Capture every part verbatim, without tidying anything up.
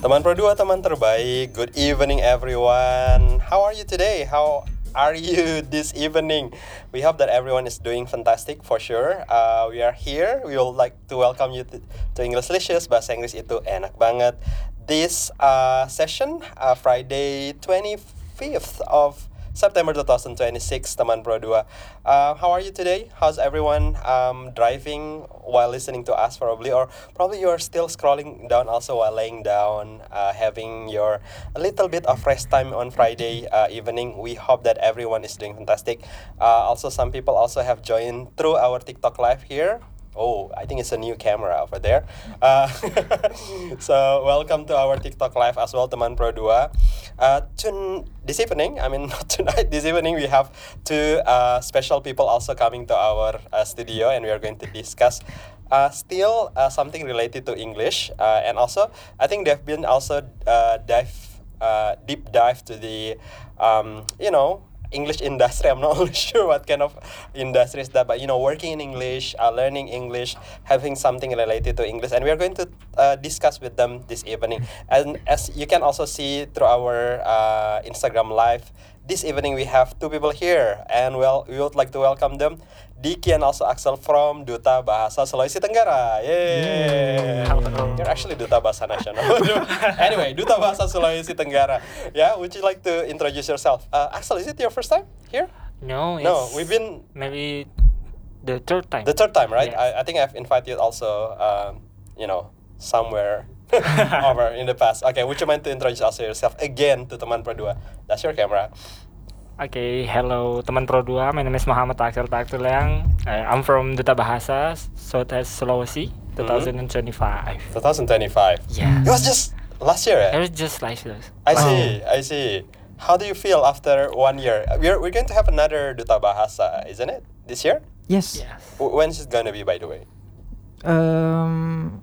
Teman Pro dua, teman terbaik. Good evening everyone. How are you today? How are you this evening? We hope that everyone is doing fantastic for sure. Uh, we are here. We would like to welcome you to, to Englishlicious. Bahasa Inggris itu enak banget. This uh, session, uh, Friday twenty-fifth of September twenty twenty-six, teman Pro dua. Uh, how are you today? How's everyone um, driving while listening to us probably? Or probably you're still scrolling down also while laying down, uh, having your a little bit of rest time on Friday uh, evening. We hope that everyone is doing fantastic. Uh, also, some people also have joined through our TikTok live here. Oh, I think it's a new camera over there. Uh, so welcome to our TikTok live as well, teman Pro dua. Uh, tun- this evening, I mean not tonight, this evening we have two uh, special people also coming to our uh, studio, and we are going to discuss uh, still uh, something related to English, uh, and also I think they've been also uh, dive uh, deep dive to the um, you know. English industry. I'm not really sure what kind of industry is that, but you know, working in English, uh, learning English, having something related to English, and we are going to uh, discuss with them this evening. And as you can also see through our uh, Instagram live, this evening we have two people here, and well, we would like to welcome them, Diki and also Axel from Duta Bahasa Sulawesi Tenggara. Yay! Hello. You're actually Duta Bahasa Nasional. Anyway, Duta Bahasa Sulawesi Tenggara. Yeah, would you like to introduce yourself? Uh, Axel, is it your first time here? No, it's No, we've been maybe the third time. the third time, right? Yes. I, I think I've invited you also, um, you know, somewhere over in the past. Okay, would you mind to introduce also yourself again to teman Pro dua? That's your camera. Okay, hello teman Pro dua. My name is Muhammad Axel Taktuliang. Uh, I'm from Duta Bahasa Southwest Sulawesi, twenty twenty-five. twenty twenty-five. Yeah. It was just last year, eh? It was just like this. I see, I see. How do you feel after one year? We're we're going to have another Duta Bahasa, isn't it? This year? Yes. Yes. W- When's it gonna be, by the way? Um.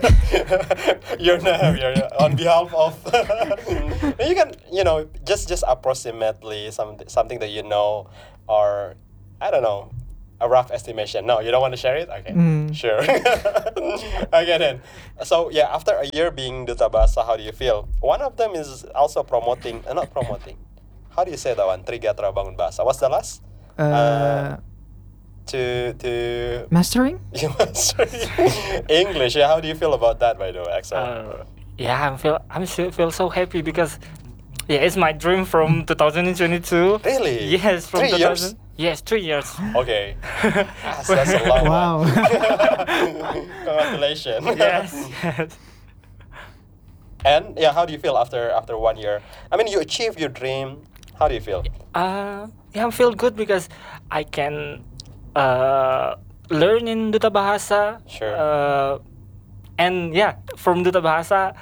You're not you're on behalf of. You can, you know, just just approximately something something that you know, or I don't know, a rough estimation. No, you don't want to share it. Okay, Mm. sure. Okay then. So yeah, after a year being Duta Bahasa, how do you feel? One of them is also promoting, uh, not promoting. How do you say that one? Trigatra Bangun Bahasa. What's the last? Uh, To to mastering. you master English. Yeah, how do you feel about that, by the way, Axel? Uh, yeah, I feel I'm so, feel so happy because yeah, it's my dream from twenty twenty-two. Really? Yes, from Three two years? thousand. Yes, three years. Okay. Ah, so that's a long Wow. one. Congratulations. Yes. Yes. And yeah, how do you feel after after one year? I mean, you achieved your dream. How do you feel? Uh, yeah, I feel good because I can uh, learn in Duta Bahasa. Sure. Uh, and yeah, from Duta Bahasa,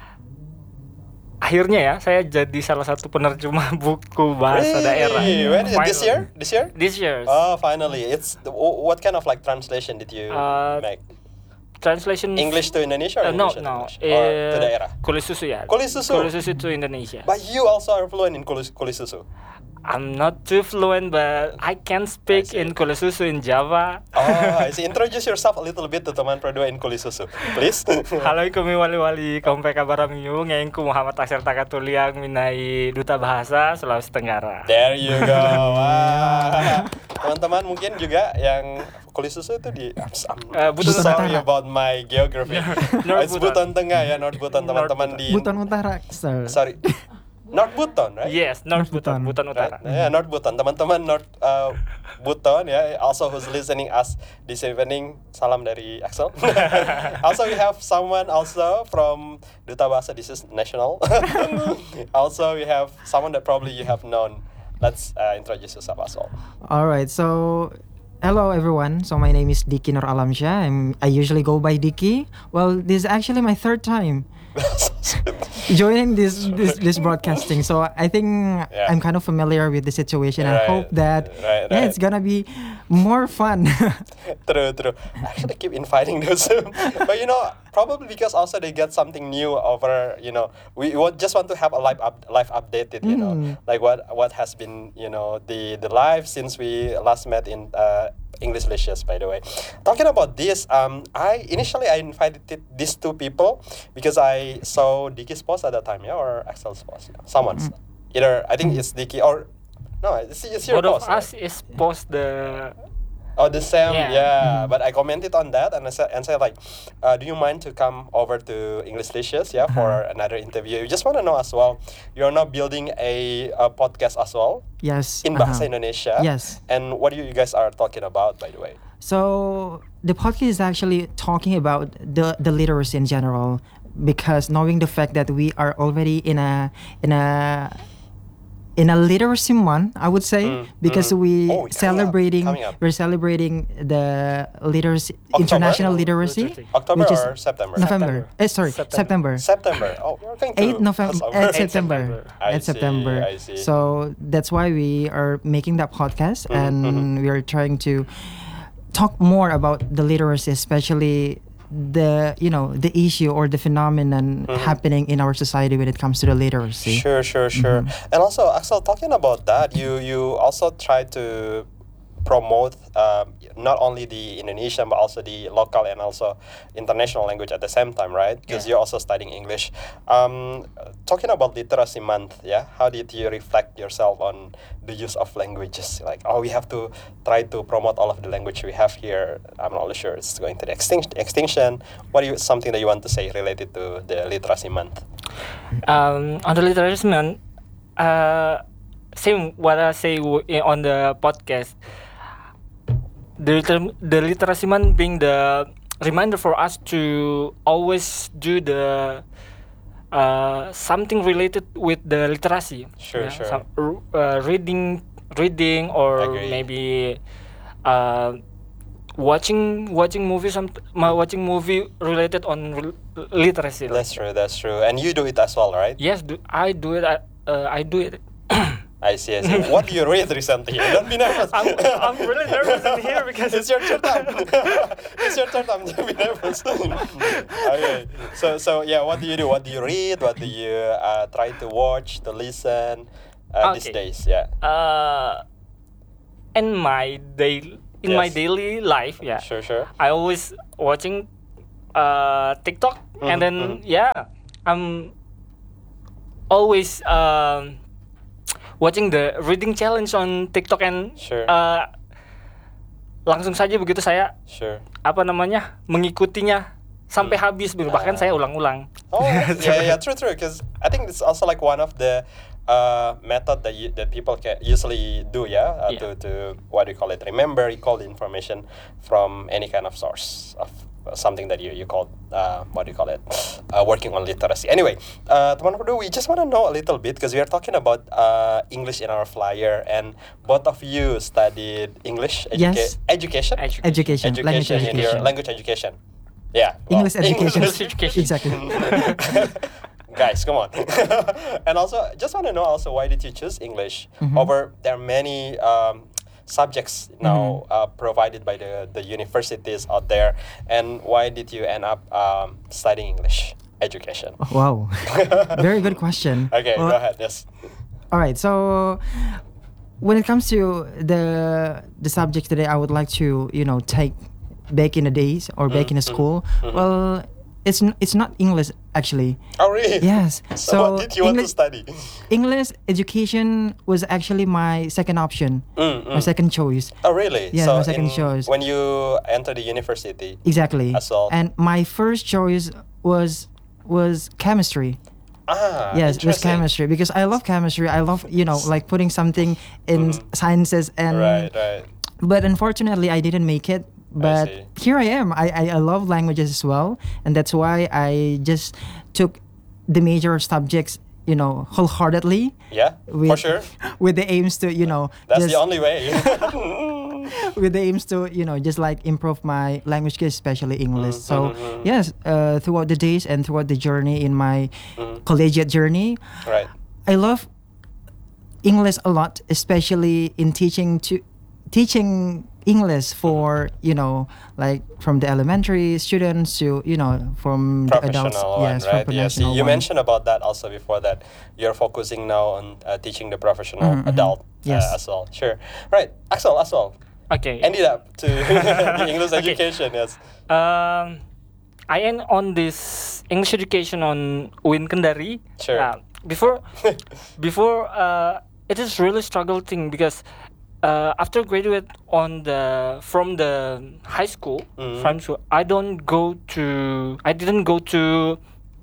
akhirnya ya saya jadi salah satu penerjemah buku bahasa Really? daerah. When is it? This Finally. year? This year? This year. Oh, finally. It's the, wh- what kind of like translation did you Uh, make? Translation. English to Indonesia or Uh, no, Indonesia to no. English? Or to Uh, daerah? Kulisusu ya. Kulisusu? Kulisusu to Indonesia. But you also are fluent in kulis kulisusu. I'm not too fluent, but I can speak I see. in Kulisusu in Java. Oh, I see. Introduce yourself a little bit to teman Pro dua in kulisusu, please. Halo kami wali-wali kaum P K Baramiu, ngengku Muhammad Axel Takatuliang minai Duta Bahasa Sulawesi Tenggara. There you go. Wah. Teman-teman mungkin juga yang kulisusu itu di I'm, Eh, I'm Buton sorry Utara. about my geography. North It's Buton. Buton Tengah ya, North Buton teman-teman di Buton Utara, sir. Sorry. North Buton, right? Yes, North North Buton, Buton. Buton Utara. Right? Yeah, North Buton. Teman-teman North uh, Buton ya, also who's listening us this evening. Salam dari Axel. Also we have someone also from Duta Bahasa. This is national. Also we have someone that probably you have known. Let's uh, introduce yourself as well. All right. So, hello everyone. So my name is Diki Nur Alamsyah. I'm I usually go by Diki. Well, this is actually my third time joining this this this broadcasting. So I think Yeah. I'm kind of familiar with the situation. I Right, hope that right, yeah, right. it's gonna be more fun. True, true. I actually keep inviting those, but you know, probably because also they get something new over. You know, we want, just want to have a live up, live updated. You know, Mm. like what what has been, you know, the the live since we last met in uh, Englishlicious, by the way. Talking about this, um, I initially I invited th- these two people because I saw Dicky's post at that time, yeah, or Axel's post, yeah. Someone's. Either I think it's Dicky or no, it's, it's your Both post. of us right? is post the Oh, the same, yeah. Yeah. But I commented on that and I said, and said like, uh, do you mind to come over to Englishlicious, yeah, for another interview? You just want to know as well. You're now building a, a podcast as well Yes. in uh-huh. Bahasa Indonesia. Yes. And what you guys are talking about, by the way? So the podcast is actually talking about the the literacy in general, because knowing the fact that we are already in a in a in a literacy month, I would say, Mm, because mm. we Oh, it's coming up, celebrating coming up. we're celebrating the literacy October? international literacy, Literacy. October which is or September? November. Eh, sorry, September. September. September. Oh, you're going to eighth November, Passover. uh, eighth September, September. I at see, September. I see. So that's why we are making that podcast, Mhm, and mhm. we are trying to talk more about the literacy, especially the you know the issue or the phenomenon Mhm. happening in our society when it comes to the literacy. Sure, sure, sure. Mm-hmm. And also, Axel, talking about that, you you also try to promote um, not only the Indonesian but also the local and also international language at the same time, right? Because Yeah. you're also studying English. Um, talking about Literacy Month, yeah, how did you reflect yourself on the use of languages? Like, oh, we have to try to promote all of the language we have here. I'm not really sure it's going to the extinct- extinction. What do you something that you want to say related to the Literacy Month? um, on the literacy month, uh, same what I say w- i- on the podcast. The liter- the literacy month being the reminder for us to always do the uh, something related with the literacy. Sure, sure. Some, r- uh, reading, reading, or Agree. maybe uh, watching watching movie some ma- watching movie related on rel- literacy. like- That's true, that's true. And you do it as well, right? Yes, do, I do it. I, uh, I do it. I see, I see. What do you read recently? Don't be nervous. I'm, I'm really nervous in here because it's your third time. It's your third time. Don't be nervous. Okay. So, so yeah. What do you do? What do you read? What do you uh, try to watch, to listen uh, these Okay. days? Yeah. uh, in my day in my Yes. daily life, yeah, Sure, sure. I always watching uh TikTok, Mhm, and then mhm. yeah, I'm always um watching the reading challenge on TikTok, and Sure. uh, langsung saja begitu saya Sure. apa namanya mengikutinya sampai habis, bahkan Ah. saya ulang-ulang. Oh, yeah, yeah, true, true. Because I think it's also like one of the uh, method that you, that people can usually do, yeah, uh, Yeah. to to what do you call it? Remember, recall the information from any kind of source of uh, something that you you call uh, what do you call it? Uh, working on literacy. Anyway, uh, teman Perdu, we just want to know a little bit because we are talking about uh, English in our flyer, and both of you studied English educa- Yes. education. Education. Education, language Education in your education. language education. Yeah. well, English education. English education. Exactly. Guys, come on. And also, just want to know also, why did you choose English Mhm. over there are many um, subjects now Mm-hmm. uh, provided by the, the universities out there, and why did you end up um, studying English education? Wow. Very good question. Okay, Well, go ahead. Yes. All right. So when it comes to the the subjects that I would like to, you know, take back in the days or back in the Mhm, school, mhm. well, it's n- it's not English actually. Oh, really? Yes. So, So, what did you want to English, study? English education was actually my second option, Mm, my mm. second choice. Oh, really? Yeah, so my second in- choice. When you enter the university. Exactly. As well. And my first choice was was chemistry. Ah, Yes, it was interesting. chemistry because I love chemistry. I love, you know, like putting something in Mhm. sciences, and Right, right. but unfortunately I didn't make it. But see. here I am. I, I I love languages as well, and that's why I just took the major subjects, you know, wholeheartedly Yeah, for with sure. with the aims to, you know, That's just the only way. with the aims to, you know, just like improve my language skills, especially English. Mhm, So mhm. yes, uh, throughout the days and throughout the journey in my Mhm. collegiate journey, Right. I love English a lot, especially in teaching to teaching English for, you know, like from the elementary students to, you know, from the Professional adults. one, Yes, from right? Yes. professional You one. mentioned about that also before, that you're focusing now on uh, teaching the professional Mhm, mhm. adult Yes. uh, as well. Sure. Right. Axel, as well. Okay. ended up to the English Okay. education? Yes. Um, I end on this English education on U I N Kendari. Sure. Uh, before, before uh, it is really struggling because uh, after graduate on the from the high school, Mhm. from school, I don't go to. I didn't go to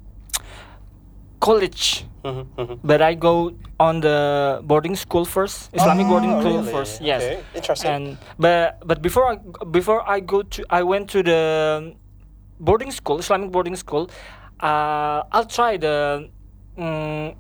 college, Mhm, mhm. but I go on the boarding school first, Islamic Oh, boarding school really? first. Yes. Okay. Interesting. And but but before I before I go to I went to the boarding school, Islamic boarding school. Uh, I'll try the mm,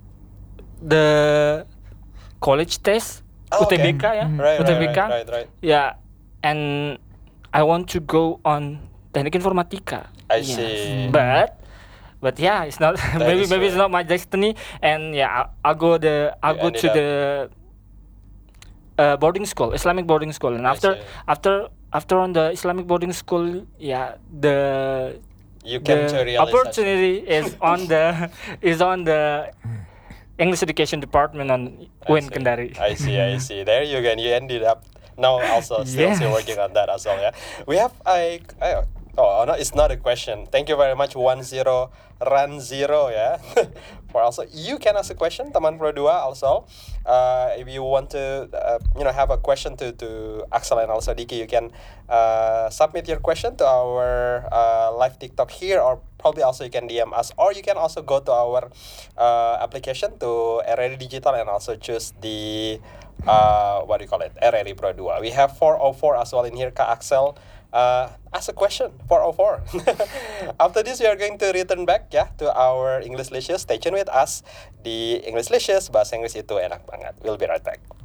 the college test, Oh, okay. U T B K ya, Mm. Right, right, U T B K. right, right, right. Yeah, and I want to go on teknik informatika. I Yes. see. But but yeah, it's not maybe is maybe it's right. not my destiny. And yeah, I'll, I'll go the I'll You go to ended up- the uh, boarding school, Islamic boarding school, and I after see. after after on the Islamic boarding school, yeah, the You came to the realize opportunity is on the is on the English education department on U I N Kendari. I see, I see. There you go. And you ended up now also still, still Yes. working on that as well. Yeah. We have a uh, oh no, it's not a question. Thank you very much. One zero run zero. Yeah. For also you can ask a question, teman Pro dua also. Uh, if you want to uh, you know have a question to to Axel and also Diki, you can uh, submit your question to our uh, live TikTok here, or probably also you can D M us, or you can also go to our uh, application to R R I Digital and also choose the uh, what do you call it, R R I Pro dua. We have four oh four as well in here, Kak Axel. Uh, ask a question, four oh four. After this, we are going to return back ya to our English Licious. Stay tuned with us di English Licious. Bahasa Inggris itu enak banget. We'll be right back.